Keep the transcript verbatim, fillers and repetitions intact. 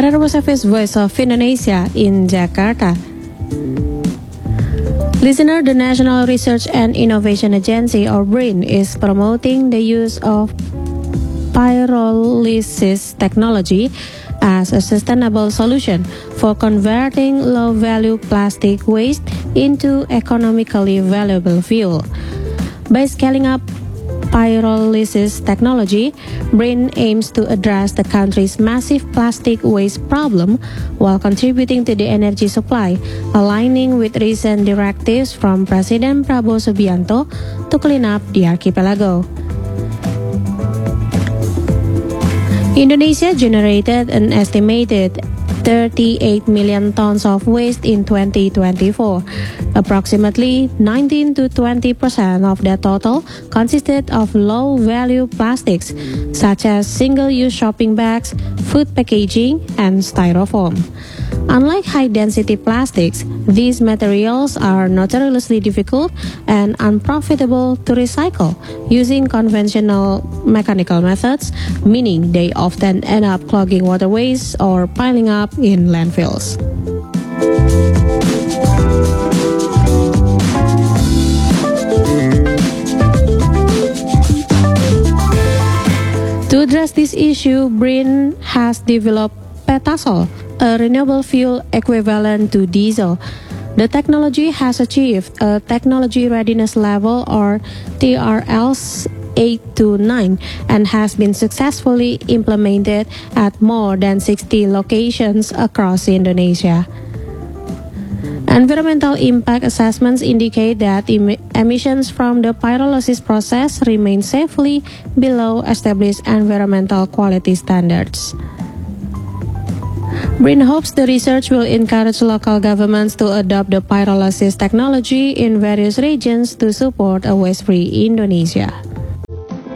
That was a Voice of Indonesia in Jakarta. Listener, the National Research and Innovation Agency, or BRIN, is promoting the use of pyrolysis technology as a sustainable solution for converting low-value plastic waste into economically valuable fuel. By scaling up pyrolysis technology, BRIN aims to address the country's massive plastic waste problem while contributing to the energy supply, aligning with recent directives from President Prabowo Subianto to clean up the archipelago. Indonesia generated an estimated thirty-eight million tons of waste in twenty twenty-four. Approximately nineteen to twenty percent of that total consisted of low-value plastics, such as single-use shopping bags, food packaging, and styrofoam. Unlike high-density plastics, these materials are notoriously difficult and unprofitable to recycle using conventional mechanical methods, meaning they often end up clogging waterways or piling up in landfills. To address this issue, BRIN has developed Petasol, a renewable fuel equivalent to diesel. The technology has achieved a technology readiness level, or T R Ls, eight to nine and has been successfully implemented at more than sixty locations across Indonesia. Environmental impact assessments indicate that em- emissions from the pyrolysis process remain safely below established environmental quality standards. BRIN hopes the research will encourage local governments to adopt the pyrolysis technology in various regions to support a waste-free Indonesia.